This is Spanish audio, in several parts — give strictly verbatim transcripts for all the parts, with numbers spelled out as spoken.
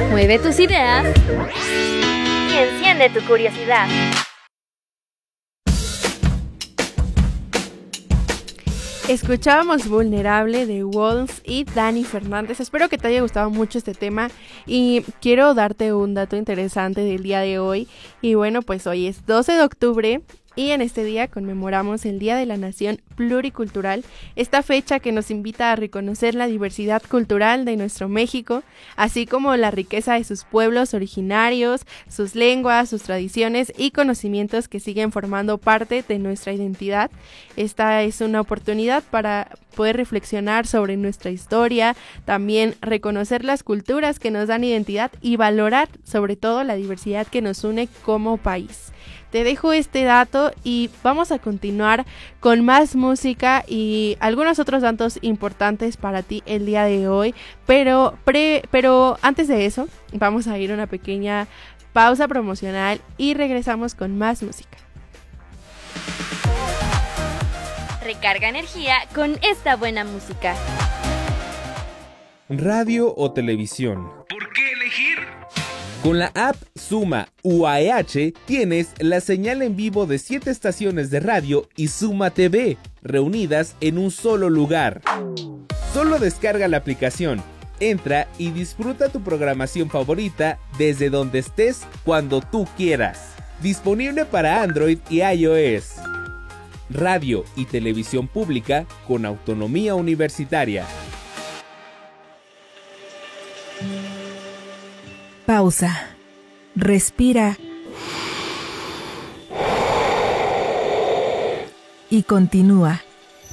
Mueve tus ideas y enciende tu curiosidad. Escuchábamos Vulnerable de Wolf y Dani Fernández. Espero que te haya gustado mucho este tema y quiero darte un dato interesante del día de hoy. Y bueno, pues hoy es doce de octubre y en este día conmemoramos el Día de la Nación Pluricultural, esta fecha que nos invita a reconocer la diversidad cultural de nuestro México, así como la riqueza de sus pueblos originarios, sus lenguas, sus tradiciones y conocimientos que siguen formando parte de nuestra identidad. Esta es una oportunidad para poder reflexionar sobre nuestra historia, también reconocer las culturas que nos dan identidad y valorar sobre todo la diversidad que nos une como país. Te dejo este dato y vamos a continuar con más música y algunos otros datos importantes para ti el día de hoy, pero, pre, pero antes de eso vamos a ir a una pequeña pausa promocional y regresamos con más música. Recarga energía con esta buena música. Radio o televisión. ¿Por qué elegir? Con la app Suma U A E H tienes la señal en vivo de siete estaciones de radio y Suma T V, reunidas en un solo lugar. Solo descarga la aplicación, entra y disfruta tu programación favorita desde donde estés cuando tú quieras. Disponible para Android y iOS. Radio y televisión pública con autonomía universitaria. Pausa. Respira. Y continúa.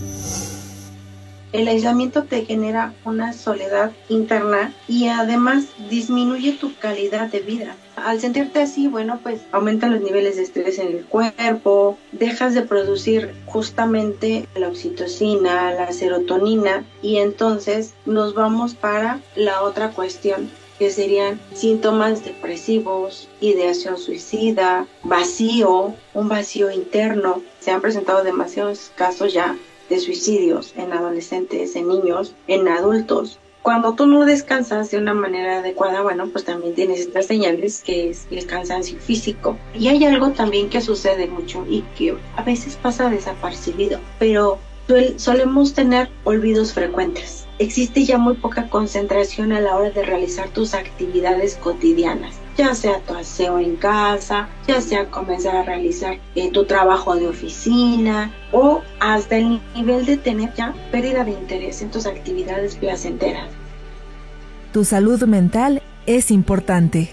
El aislamiento te genera una soledad interna y además disminuye tu calidad de vida. Al sentirte así, bueno, pues aumentan los niveles de estrés en el cuerpo, dejas de producir justamente la oxitocina, la serotonina y entonces nos vamos para la otra cuestión, que serían síntomas depresivos, ideación suicida, vacío, un vacío interno. Se han presentado demasiados casos ya de suicidios en adolescentes, en niños, en adultos. Cuando tú no descansas de una manera adecuada, bueno, pues también tienes estas señales que es el cansancio físico. Y hay algo también que sucede mucho y que a veces pasa desapercibido, pero solemos tener olvidos frecuentes. Existe ya muy poca concentración a la hora de realizar tus actividades cotidianas, ya sea tu aseo en casa, ya sea comenzar a realizar eh, tu trabajo de oficina o hasta el nivel de tener ya pérdida de interés en tus actividades placenteras. Tu salud mental es importante.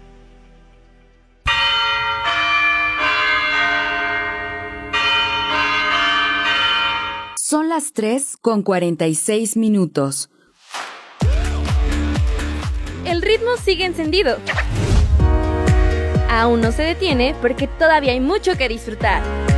Son las tres con cuarenta y seis minutos. El ritmo sigue encendido. Aún no se detiene porque todavía hay mucho que disfrutar.